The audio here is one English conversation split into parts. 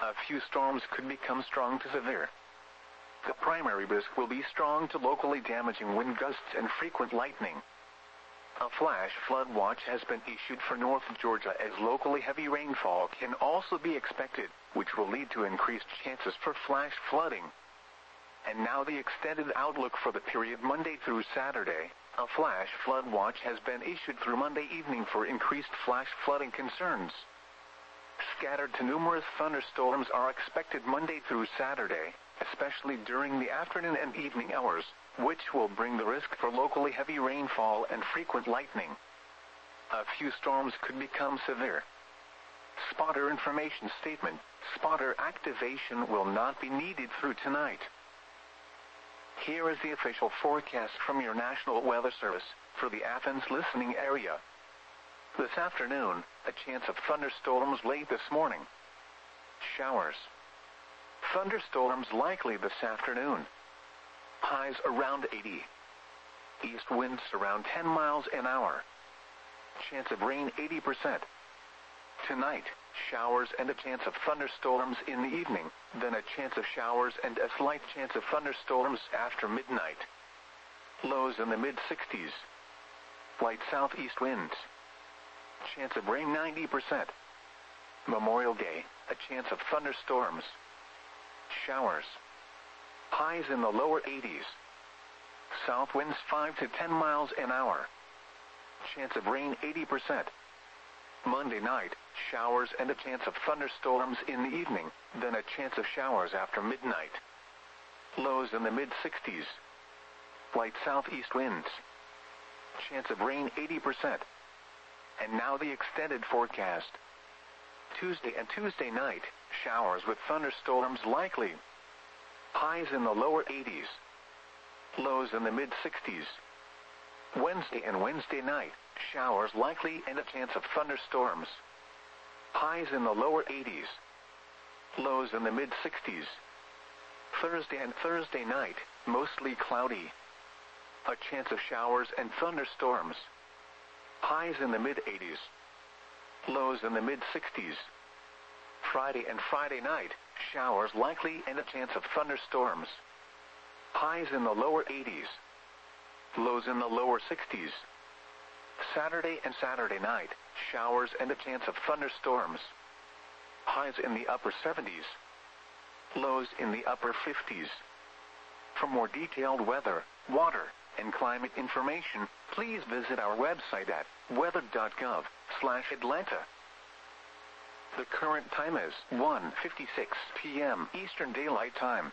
A few storms could become strong to severe. The primary risk will be strong to locally damaging wind gusts and frequent lightning. A flash flood watch has been issued for North Georgia as locally heavy rainfall can also be expected, which will lead to increased chances for flash flooding. And now the extended outlook for the period Monday through Saturday. A flash flood watch has been issued through Monday evening for increased flash flooding concerns. Scattered to numerous thunderstorms are expected Monday through Saturday, especially during the afternoon and evening hours, which will bring the risk for locally heavy rainfall and frequent lightning. A few storms could become severe. Spotter information statement: spotter activation will not be needed through tonight. Here is the official forecast from your National Weather Service for the Athens listening area. This afternoon, a chance of thunderstorms late this morning. Showers. Thunderstorms likely this afternoon. Highs around 80. East winds around 10 miles an hour. Chance of rain 80%. Tonight, showers and a chance of thunderstorms in the evening, then a chance of showers and a slight chance of thunderstorms after midnight. Lows in the mid-60s. Light southeast winds. Chance of rain 90%. Memorial Day, a chance of thunderstorms. Showers. Highs in the lower 80s. South winds 5 to 10 miles an hour. Chance of rain 80%. Monday night, showers and a chance of thunderstorms in the evening, then a chance of showers after midnight. Lows in the mid-60s. Light southeast winds. Chance of rain 80%. And now the extended forecast. Tuesday and Tuesday night, showers with thunderstorms likely. Highs in the lower 80s. Lows in the mid-60s. Wednesday and Wednesday night, showers likely and a chance of thunderstorms. Highs in the lower 80s. Lows in the mid-60s. Thursday and Thursday night, mostly cloudy. A chance of showers and thunderstorms. Highs in the mid-80s. Lows in the mid-60s. Friday and Friday night, showers likely and a chance of thunderstorms. Highs in the lower 80s. Lows in the lower 60s. Saturday and Saturday night, showers and a chance of thunderstorms. Highs in the upper 70s. Lows in the upper 50s. For more detailed weather, water, and climate information, please visit our website at weather.gov/Atlanta. The current time is 1:56 p.m. Eastern Daylight Time.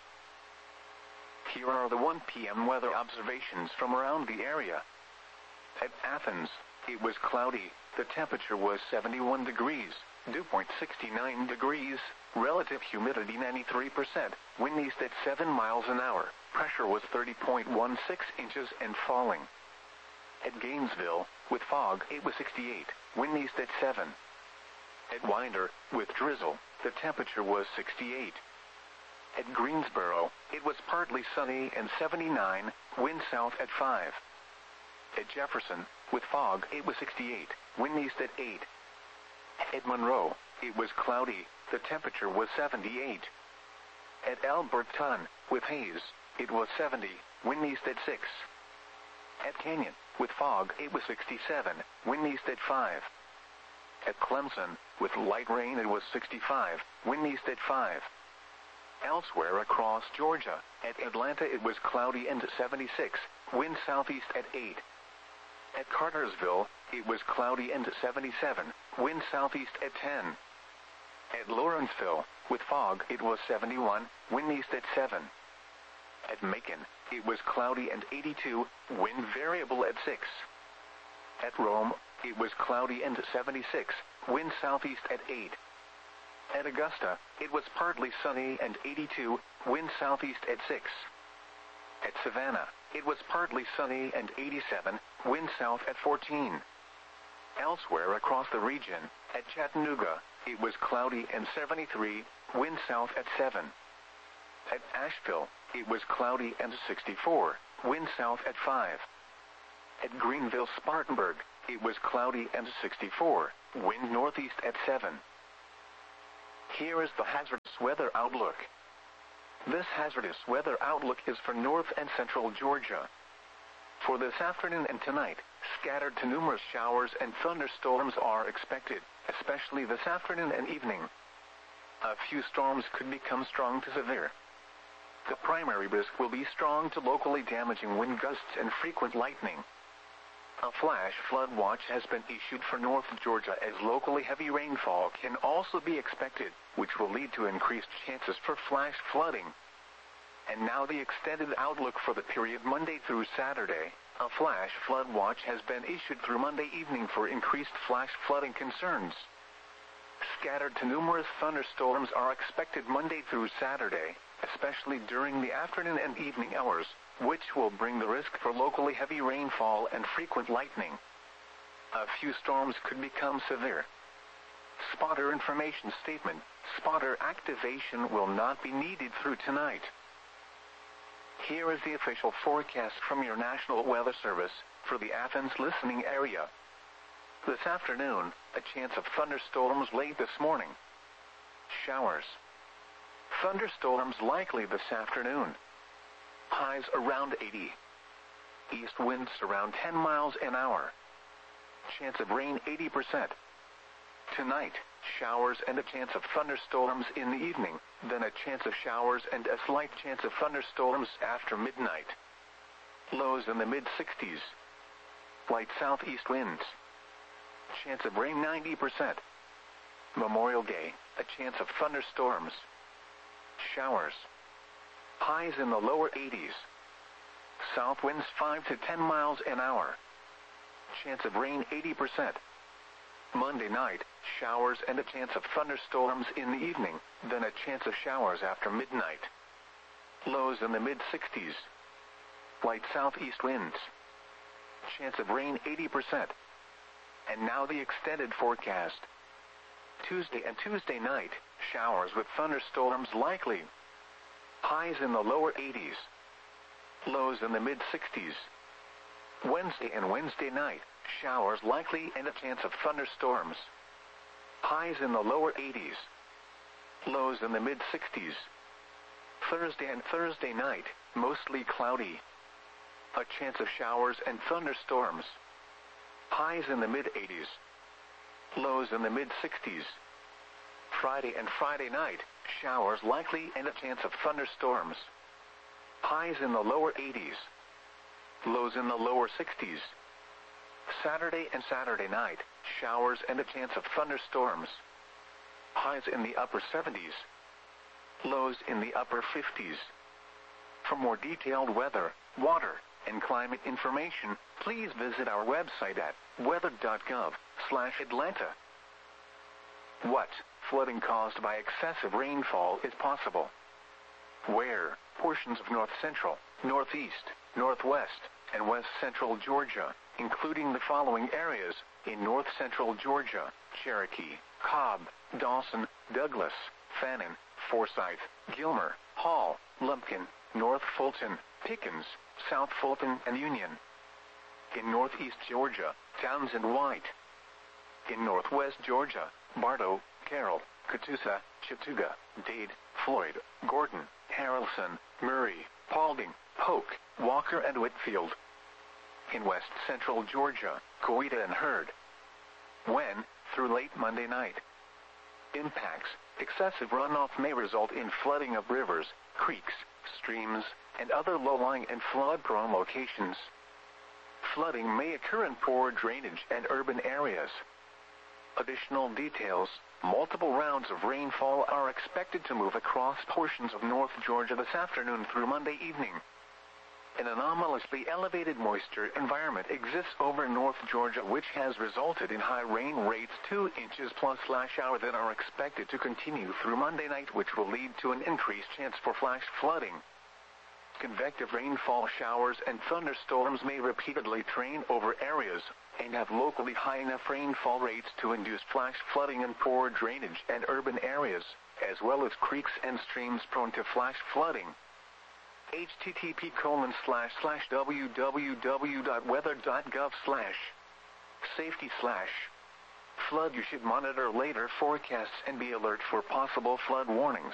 Here are the 1 p.m. weather observations from around the area. At Athens, it was cloudy. The temperature was 71 degrees, dew point 69 degrees, relative humidity 93%, wind east at 7 miles an hour, pressure was 30.16 inches and falling. At Gainesville, with fog, it was 68, wind east at 7. At Winder, with drizzle, the temperature was 68. At Greensboro, it was partly sunny and 79, wind south at 5. At Jefferson, with fog, it was 68, wind east at 8. At Monroe, it was cloudy, the temperature was 78. At Alberton, with haze, it was 70, wind east at 6. At Canyon, with fog, it was 67, wind east at 5. At Clemson, with light rain, it was 65, wind east at 5. Elsewhere across Georgia, at Atlanta it was cloudy and 76, wind southeast at 8. At Cartersville, it was cloudy and 77, wind southeast at 10. At Lawrenceville, with fog, it was 71, wind east at 7. At Macon, it was cloudy and 82, wind variable at 6. At Rome, it was cloudy and 76, wind southeast at 8. At Augusta, it was partly sunny and 82, wind southeast at 6. At Savannah, it was partly sunny and 87, wind south at 14. Elsewhere across the region, at Chattanooga, it was cloudy and 73, wind south at 7. At Asheville, it was cloudy and 64, wind south at 5. At Greenville-Spartanburg, it was cloudy and 64, wind northeast at 7. Here is the hazardous weather outlook. This hazardous weather outlook is for north and central Georgia. For this afternoon and tonight, scattered to numerous showers and thunderstorms are expected, especially this afternoon and evening. A few storms could become strong to severe. The primary risk will be strong to locally damaging wind gusts and frequent lightning. A flash flood watch has been issued for North Georgia as locally heavy rainfall can also be expected, which will lead to increased chances for flash flooding. And now the extended outlook for the period Monday through Saturday. A flash flood watch has been issued through Monday evening for increased flash flooding concerns. Scattered to numerous thunderstorms are expected Monday through Saturday, especially during the afternoon and evening hours, which will bring the risk for locally heavy rainfall and frequent lightning. A few storms could become severe. Spotter information statement: spotter activation will not be needed through tonight. Here is the official forecast from your National Weather Service for the Athens listening area. This afternoon, a chance of thunderstorms late this morning. Showers. Thunderstorms likely this afternoon. Highs around 80. East winds around 10 miles an hour. Chance of rain 80%. Tonight, showers and a chance of thunderstorms in the evening, then a chance of showers and a slight chance of thunderstorms after midnight. Lows in the mid-60s. Light southeast winds. Chance of rain 90%. Memorial Day, a chance of thunderstorms. Showers. Highs in the lower 80s. South winds 5 to 10 miles an hour. Chance of rain 80%. Monday night, showers and a chance of thunderstorms in the evening, then a chance of showers after midnight. Lows in the mid-60s. Light southeast winds. Chance of rain 80%. And now the extended forecast. Tuesday and Tuesday night, showers with thunderstorms likely. Highs in the lower 80s. Lows in the mid-60s. Wednesday and Wednesday night, showers likely and a chance of thunderstorms. Highs in the lower 80s. Lows in the mid-60s. Thursday and Thursday night, mostly cloudy. A chance of showers and thunderstorms. Highs in the mid-80s. Lows in the mid-60s. Friday and Friday night, showers likely and a chance of thunderstorms. Highs in the lower 80s. Lows in the lower 60s. Saturday and Saturday night, showers and a chance of thunderstorms. Highs in the upper 70s. Lows in the upper 50s. For more detailed weather, water, and climate information, please visit our website at weather.gov/Atlanta. What flooding caused by excessive rainfall is possible? Where portions of north central, northeast, northwest, and west central Georgia, including the following areas: in north central Georgia, Cherokee, Cobb, Dawson, Douglas, Fannin, Forsyth, Gilmer, Hall, Lumpkin, North Fulton, Pickens, South Fulton, and Union. In northeast Georgia, Townsend, White. In northwest Georgia, Bartow, Carroll, Catoosa, Chattooga, Dade, Floyd, Gordon, Harrelson, Murray, Paulding, Polk, Walker, and Whitfield. In west central Georgia, Coweta and Hurd. When, through late Monday night. Impacts: excessive runoff may result in flooding of rivers, creeks, streams, and other low-lying and flood-prone locations. Flooding may occur in poor drainage and urban areas. Additional details: multiple rounds of rainfall are expected to move across portions of North Georgia this afternoon through Monday evening. An anomalously elevated moisture environment exists over North Georgia, which has resulted in high rain rates 2 inches plus flash hour that are expected to continue through Monday night, which will lead to an increased chance for flash flooding. Convective rainfall showers and thunderstorms may repeatedly train over areas and have locally high enough rainfall rates to induce flash flooding in poor drainage and urban areas, as well as creeks and streams prone to flash flooding. http://www.weather.gov/safety/ Flood. You should monitor later forecasts and be alert for possible flood warnings.